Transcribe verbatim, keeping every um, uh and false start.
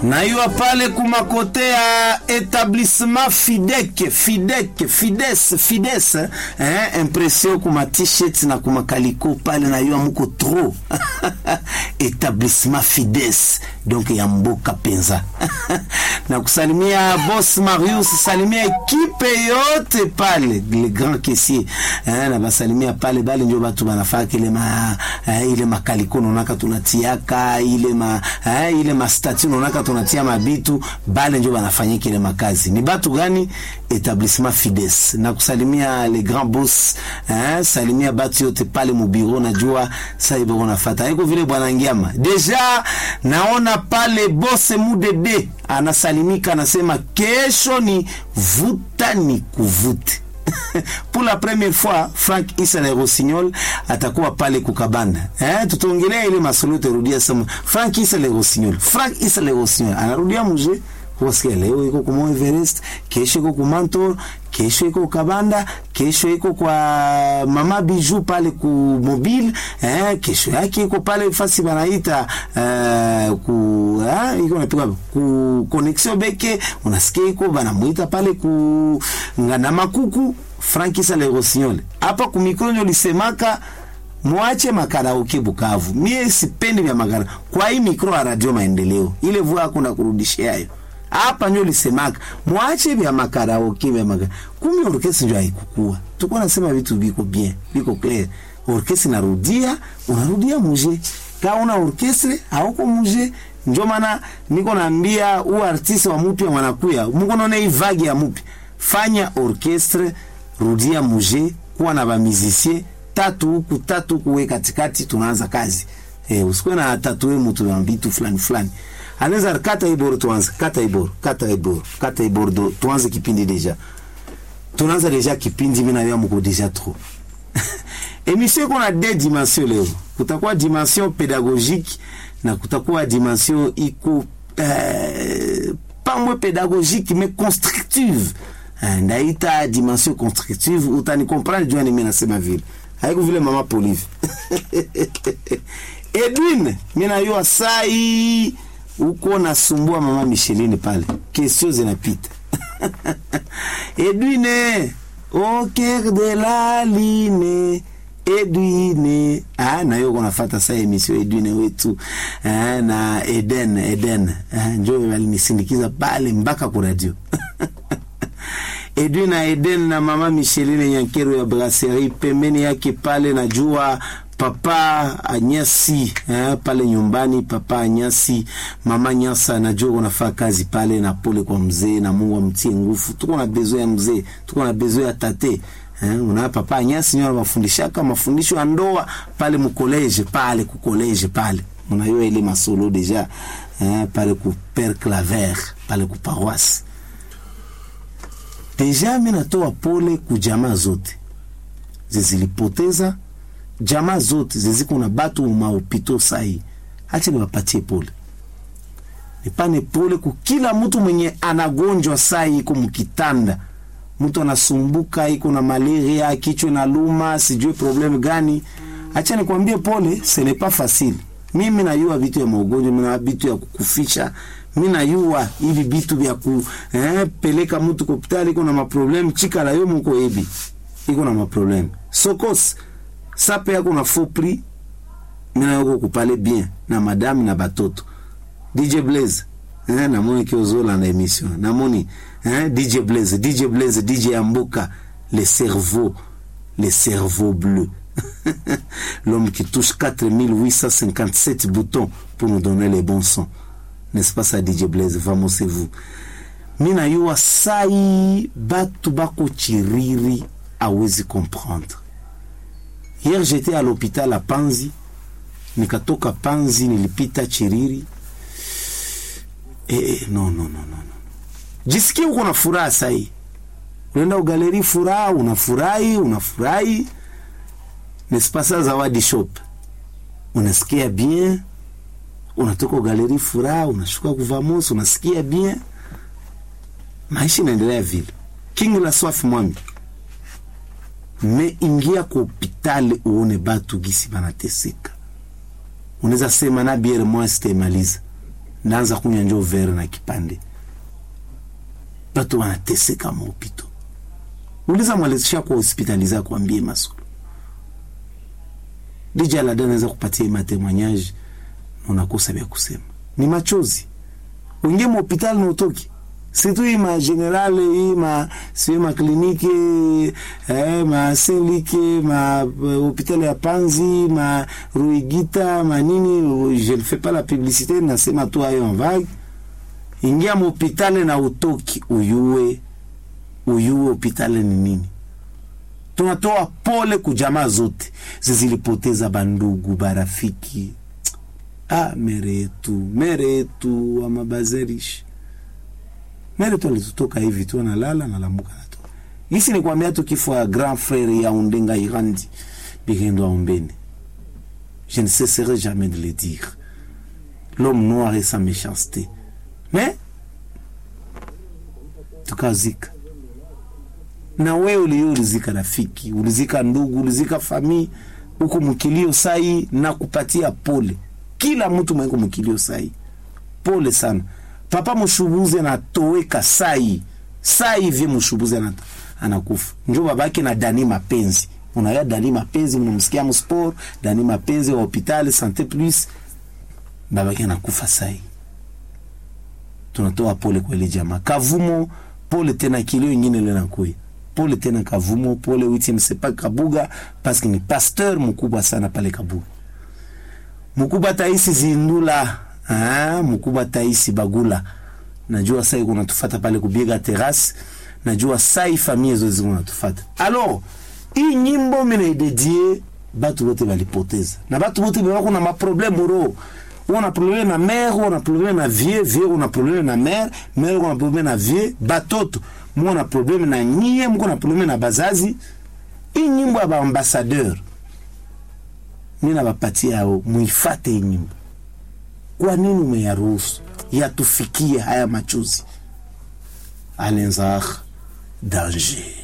Na yuwa pale kumakote ya etablissement Fidek, Fidek, Fides, Fides, eh, impression kuma t-shirt na kuma kaliko pale na yuwa muko tro. Etablissement Fides, donc ya mboka penza. Na kusalimia boss Marius, salimia ekipe yote pale, le grand caissier. Eh, na basalimia pale bali ndio batu banafaka ile ma eh, ile makaliko nonaka tunatiaka, ile ma eh, ile ma statue nonaka tunatia mabitu bale ndio banafanyika ile makazi. Ni batu gani? Etablissement Fides. Na kusalimia les grands boss, eh, salimia batu yote pale mu bureau, najua sasa ibo wanafata. Haiko vile bwana Ngiama. Deja naona pale boss Mudede anasalimika, anasema kesho ni vuta ni kuvute. Pour la première fois Frank Issa Le Rossignol atakuwa pale kukabanda. Eh, tutaongelea ile masolo terudia sama. Frank Issa Le Rossignol. Frank Issa Le Rossignol anarudia muje kwa sikia leo iko kwa Mount Everest, kesho iko kwa Mantor, kesho iko kabanda, kesho iko kwa Mama Bijou pale ku mobile, eh, kesho yake iko pale fasi banaita eh, ku eh, iko napiga ku connexion beke, unasikia iko banamuita pale ku ngana makuku. Frank Issa Le Rossignol hapa ku mikro nyo lisemaka muache makaraoke Bukavu. Mie sipendi vya magara. Kwa hii mikro ya Radio Maendeleo ile vua kuna kurudishia hayo. Hapa nyo lisemaka muache vya makaraoke vya magara. Kumi orkesi ndio haikukua. Tuko nasema vitu biko bien, biko clear. Orkesi narudia, unarudia muje. Kama una orkestre hauko muje. Ndio maana niko naambia u artiste wa mpya wanakuya. Mungu naona hii vague ya mpya. Fanya orkestre, rudia muje, kuwa na ba musicien tatu huku tatu kuwe katikati, tunaanza kazi. Eh, usikuwe na tatu mtu na vitu fulani fulani. Anaweza kata iboro tuanze, kata iboro, kata iboro, kata iboro do tuanze kipindi deja. Tunaanza deja kipindi mimi na yeye mko deja trop. Emission kuna deux dimensions leo. Kutakuwa dimension pédagogique na kutakuwa dimension iko euh, pas moins pédagogique mais constructive. Ndaita dimension constructive, utani comprendre jua ni mimi nasema vile. Haiko vile mama Polive. Edwin, mina yua sai uko nasumbua mama Micheline pale. Questions zinapita. Edwin, au cœur de la ligne. Edwin, ah, na yo konafata sa emission Edwin wetu. Ah, na Eden, Eden. Ah, njoo walinisindikiza pale mpaka kwa radio. Edwin na Eden na mama Micheline Nyankero ya brasserie pembeni yake pale, najua papa Anyasi eh, pale nyumbani papa Anyasi, mama Nyasa najua unafanya kazi pale, na pole kwa mzee na Mungu amtie nguvu. Tuko na bezo ya mzee, tuko na bezo ya tate. Eh, una papa Anyasi nyo anafundisha kama mafundisho ya ndoa pale mu college pale ku college pale. Unajua ile masolo deja eh, pale ku Père Claver pale ku paroisse. Deja mimi natoa pole ku jamaa zote zilipoteza, jamaa zote ziziko na batu maopito sai. Acha niwapatie pole. Nipane pole ku kila mtu mwenye anagonjwa sai iko mkitanda. Mtu anasumbuka iko na malaria, kichwa na luma, sijui problem gani. Acha nikwambie pole, ce n'est pas facile. Mimi najua vitu ya magonjwa, mimi na vitu ya kukufisha. Mimi najua hivi vitu vya ku eh, peleka mtu kwa hospitali iko na maproblem, chika la yo mko ebi iko na maproblem. Sokos sape yako na faux prix, mimi nako kupale bien na madame na batoto. D J Blaze eh, na moni kiozola na emission na moni eh, D J Blaze, D J Blaze, D J Amboka, le cerveau, le cerveau bleu. L'homme qui touche quatre mille huit cent cinquante-sept boutons pour nous donner les bons sons. N'est-ce pas ça, D J Blaze? Vamosez-vous. Mina yua sai batu bako chiriri awezi comprendre. Hier j'étais à l'hôpital à Panzi. Nikatoka Panzi nilipita chiriri. Eh, non, non, non, non, non. Jisikia uko na furaha sai. Unaenda ugaleri furaha, unafurahi, unafurahi. N'est-ce pas ça, Zawadi Shop? Unasikia bien. Unatoka galeri furaha, unashuka kuvamos, unasikia bien. Maisha inaendelea vile. King la soif mwami. Me ingia kwa hospitali uone batu gisi banateseka. Unaweza sema na biere mwa sitemaliza. naanza kunywa njoo vere na kipande. Batu wanateseka mopito. Uliza mwalezisha kwa hospitaliza kuambie masulu. Dija la dana za kupatia ima témoignage unakosa vya kusema. Ni machozi. Unge mhospitali na utoki. Situ ima generale, ima siwe ma klinike, eh, ma Saint-Luc, ma hôpital ya Panzi, ma Ruigita, ma nini, je ne fais pas la publicité, nasema tu ayo en vague. Ingia mhospitali na utoki, uyue, uyue hôpitali ni nini. Tunatoa pole kujamaa zote zilipoteza bandugu, barafiki. Ah, meretu, meretu wa mabazerishi. Meretu alitutoka hivi tu na lala na lamuka na to. Isi ni kuambia tu kifo ya grand frère ya Undenga Irandi bigendo ombene. Je ne cesserai jamais de le dire. L'homme noir et sa méchanceté. Mais tukazika. Na wewe ulizika rafiki, ulizika ndugu, ulizika famii, uko mkilio sai na kupatia pole. Kila mtu mwenye mkilio sai. Pole sana. Papa Mushubuze na toweka sai. Sai hivi Mushubuze na anakufa. Njoo babake na Dani Mapenzi. Unaya Dani Mapenzi, mnamsikia mu sport, Dani Mapenzi wa hospitali Santé Plus. Babake anakufa sai. Tunatoa pole kwa ile jamaa. Kavumo pole tena kilio nyingine leo nakuya. Pole tena Kavumo, pole witi msepa Kabuga parce que ni pasteur mkubwa sana pale Kabuga. Mkubwa Taisi Zindula, ah, mkubwa Taisi Bagula. Najua sai kuna tufata pale kubiega terrasse, najua sai famille zote kuna tufata. Alors, hii nyimbo mimi dédié batu wote walipoteza. Na batu wote wako na ma problème ro. On a problème na mère, on a problème na vieux, vieux on a problème na mère, mère on a problème na vieux, batoto. Moi on a problème na nyie, mko na problème na bazazi. Hii nyimbo ya ba ambassadeur. Nina bapatia hao muifate hii nyimbo. Kwa nini umeyaruhusu yatufikie haya machozi? Alenzar danger.